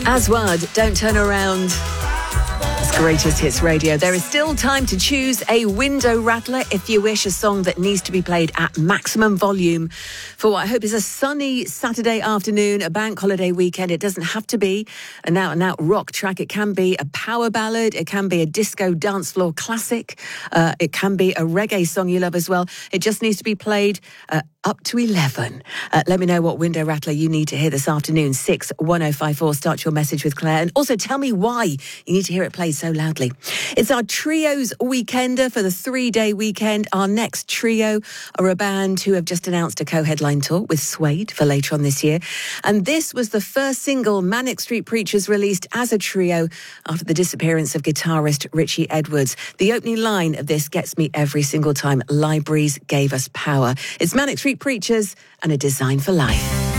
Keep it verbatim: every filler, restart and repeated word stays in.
Aswad, Don't Turn Around. It's Greatest Hits Radio. There is still time to choose a window rattler if you wish, a song that needs to be played at maximum volume for what I hope is a sunny Saturday afternoon, a bank holiday weekend. It doesn't have to be an out-and-out rock track. It can be a power ballad. It can be a disco dance floor classic. Uh, it can be a reggae song you love as well. It just needs to be played uh, up to eleven. Uh, let me know what window rattler you need to hear this afternoon. six one oh five four. Start your message with Claire. And also tell me why you need to hear it played so loudly. It's our Trios Weekender for the three-day weekend. Our next trio are a band who have just announced a co-headline tour with Suede for later on this year. And this was the first single Manic Street Preachers released as a trio after the disappearance of guitarist Richie Edwards. The opening line of this gets me every single time. Libraries gave us power. It's Manic Street Preachers and A Design for Life.